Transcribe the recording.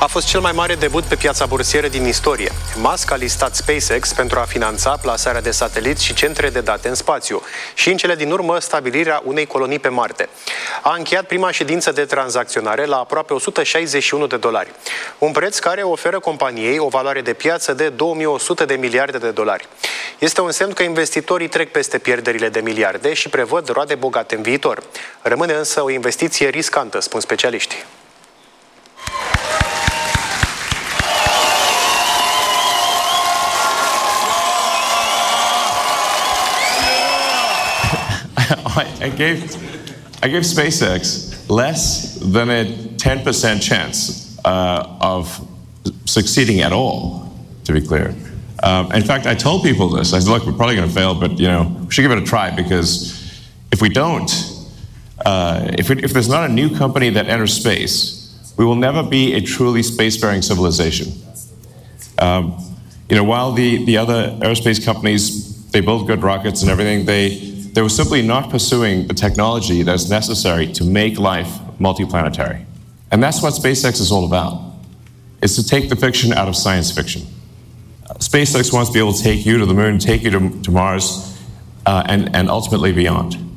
A fost cel mai mare debut pe piața bursieră din istorie. Musk a listat SpaceX pentru a finanța plasarea de sateliți și centre de date în spațiu și, în cele din urmă, stabilirea unei colonii pe Marte. A încheiat prima ședință de tranzacționare la aproape $161, un preț care oferă companiei o valoare de piață de 2100 de miliarde de dolari. Este un semn că investitorii trec peste pierderile de miliarde și prevăd roade bogate în viitor. Rămâne însă o investiție riscantă, spun specialiștii. I gave SpaceX less than a 10% chance of succeeding at all, to be clear. In fact, I told people this. I said, look, we're probably going to fail, but, we should give it a try, because if we don't, if there's not a new company that enters space, we will never be a truly spacefaring civilization. While the other aerospace companies, they build good rockets and everything, they were simply not pursuing the technology that's necessary to make life multiplanetary. And that's what SpaceX is all about. It's to take the fiction out of science fiction. SpaceX wants to be able to take you to the moon, take you to Mars, and ultimately beyond.